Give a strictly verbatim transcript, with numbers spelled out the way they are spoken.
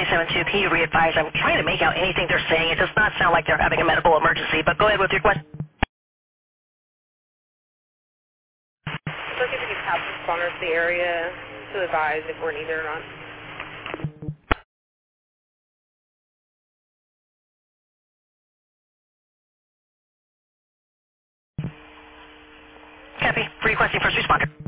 seven two, can you re-advise? I'm trying to make out anything they're saying. It does not sound like they're having a medical emergency, but go ahead with your question. Look if you can have responders to the area to advise if we're needed or not. Copy. Requesting first responder.